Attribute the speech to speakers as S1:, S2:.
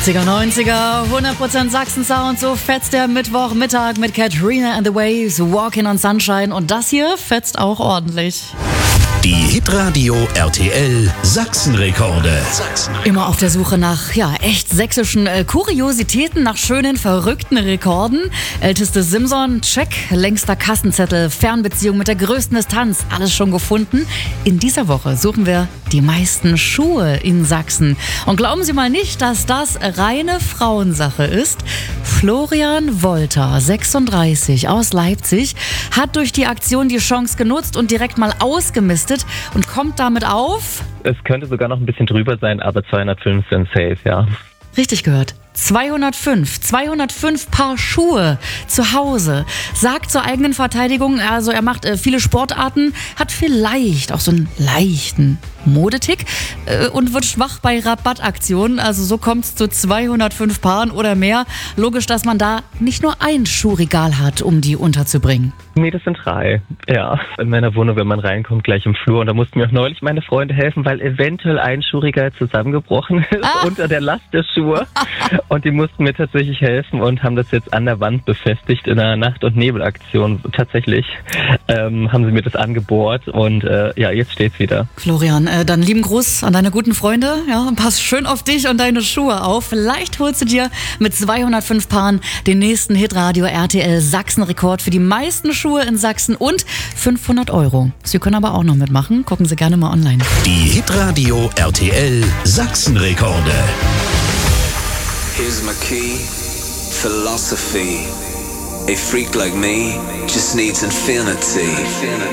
S1: 80er, 90er, 100% Sachsen-Sound, so fetzt der Mittwochmittag mit Katrina and the Waves, Walking on Sunshine und das hier fetzt auch ordentlich.
S2: Die Hitradio RTL Sachsen-Rekorde.
S1: Immer auf der Suche nach, echt sächsischen Kuriositäten, nach schönen, verrückten Rekorden. Älteste Simson, check. Längster Kassenzettel, Fernbeziehung mit der größten Distanz, alles schon gefunden. In dieser Woche suchen wir die meisten Schuhe in Sachsen. Und glauben Sie mal nicht, dass das reine Frauensache ist. Florian Wolter, 36, aus Leipzig, hat durch die Aktion die Chance genutzt und direkt mal ausgemistet und kommt damit auf...
S3: Es könnte sogar noch ein bisschen drüber sein, aber 205 sind safe, ja.
S1: Richtig gehört. 205 Paar Schuhe zu Hause. Sagt zur eigenen Verteidigung, also er macht viele Sportarten, hat vielleicht auch so einen leichten Modetick und wird schwach bei Rabattaktionen. Also so kommt es zu 205 Paaren oder mehr. Logisch, dass man da nicht nur ein Schuhregal hat, um die unterzubringen.
S3: Nee, das sind 3. Ja, in meiner Wohnung, wenn man reinkommt, gleich im Flur. Und da mussten mir auch neulich meine Freunde helfen, weil eventuell ein Schuhregal zusammengebrochen ist unter der Last der Schuhe. Und die mussten mir tatsächlich helfen und haben das jetzt an der Wand befestigt in einer Nacht- und Nebelaktion. Tatsächlich haben sie mir das angebohrt und jetzt steht's wieder.
S1: Florian, dann lieben Gruß an deine guten Freunde. Ja, pass schön auf dich und deine Schuhe auf. Vielleicht holst du dir mit 205 Paaren den nächsten Hitradio RTL Sachsen-Rekord für die meisten Schuhe in Sachsen und 500 €. Sie können aber auch noch mitmachen. Gucken Sie gerne mal online.
S2: Die Hitradio RTL Sachsen-Rekorde.
S4: Here's my key, philosophy. A freak like me just needs infinity.